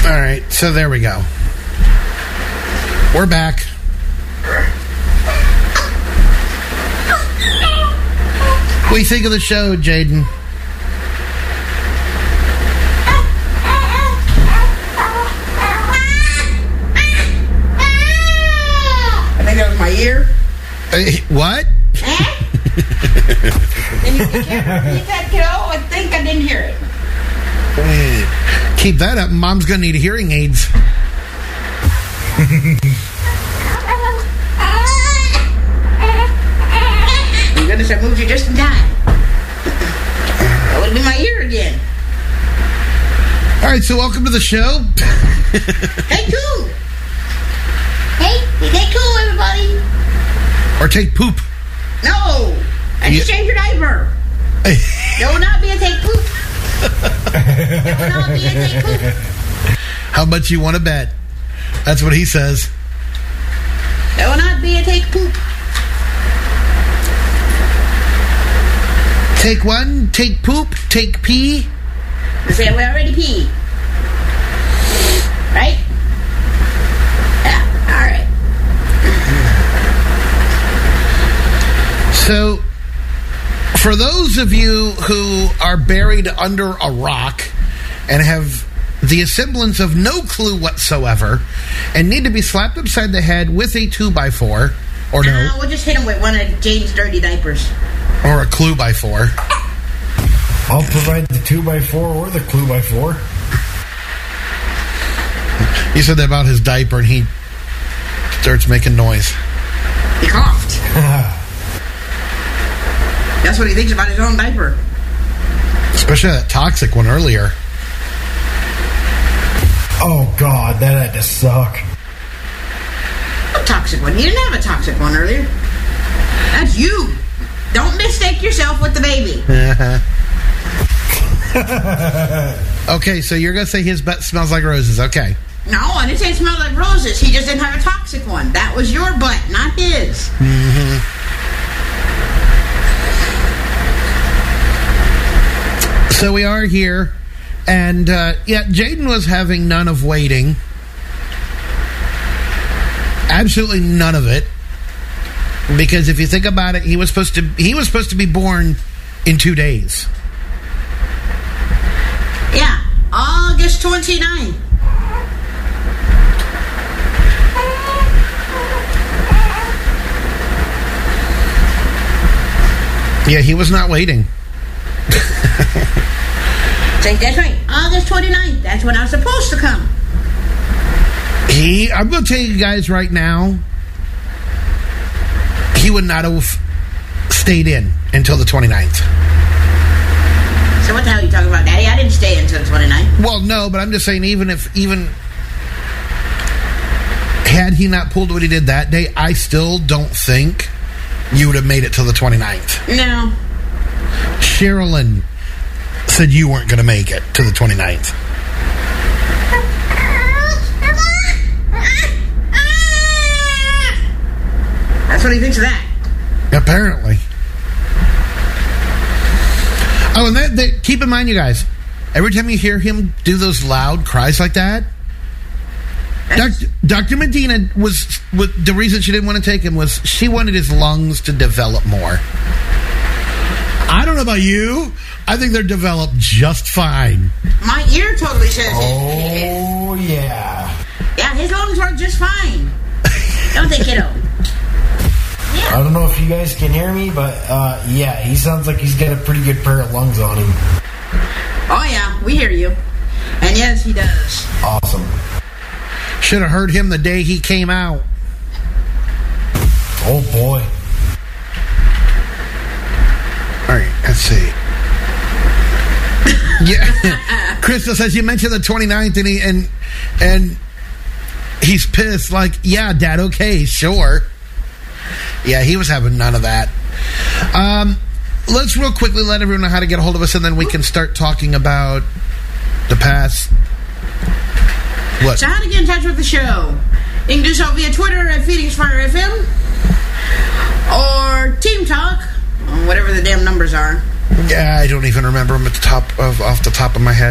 All right, so there we go. We're back. What do you think of the show, Jaden? I think that was my ear. What? Then you can't repeat that, kiddo. I think I didn't hear it. Keep that up. Mom's going to need hearing aids. Thank goodness I moved you just in time. That would be my ear again. All right, so welcome to the show. Hey, cool. Hey, cool, everybody. Or take poop. No. I just changed your diaper. There will not be a take poop. There will not be a take poop. How much you want to bet? That's what he says. There will not be a take poop. Take one, take poop, take pee. I said we already pee. Right? Yeah, alright. So, for those of you who are buried under a rock and have the semblance of no clue whatsoever and need to be slapped upside the head with a 2x4, or no, We'll just hit him with one of James' dirty diapers. or a clue-by-4. I'll provide the 2x4 or the clue-by-4. He said that about his diaper and he starts making noise. He coughed. That's what he thinks about his own diaper. Especially that toxic one earlier. Oh, God, that had to suck. A toxic one. You didn't have a toxic one earlier. That's you. Don't mistake yourself with the baby. Okay, so you're going to say his butt smells like roses. Okay. No, I didn't say it smelled like roses. He just didn't have a toxic one. That was your butt, not his. Mm-hmm. So we are here, and Jaden was having none of waiting. Absolutely none of it. Because if you think about it, he was supposed to be born in 2 days. Yeah, August 29th. Yeah, he was not waiting. Say, that's right, August 29th. That's when I was supposed to come. I'm going to tell you guys right now, he would not have stayed in until the 29th. So what the hell are you talking about, Daddy? I didn't stay until the 29th. Well, no, but I'm just saying, even had he not pulled what he did that day, I still don't think you would have made it till the 29th. No. Sherilyn said you weren't going to make it to the 29th. That's what he thinks of that. Apparently. Oh, and that keep in mind, you guys, every time you hear him do those loud cries like that, Dr. Medina was the reason she didn't want to take him was she wanted his lungs to develop more. I don't know about you. I think they're developed just fine. My ear totally says it. Oh, yeah. Yeah, his lungs work just fine. Don't they, kiddo? Yeah. I don't know if you guys can hear me, but yeah, he sounds like he's got a pretty good pair of lungs on him. Oh, yeah, we hear you. And yes, he does. Awesome. Should have heard him the day he came out. Oh, boy. All right, let's see. Yeah, Crystal says you mentioned the 29th, and he's pissed. Like, yeah, Dad, okay, sure. Yeah, he was having none of that. Let's real quickly let everyone know how to get a hold of us, and then we can start talking about the past. What? So how to get in touch with the show? You can do so via Twitter at Phoenix Fire FM or Team Talk, whatever the damn numbers are. Yeah, I don't even remember them off the top of my head.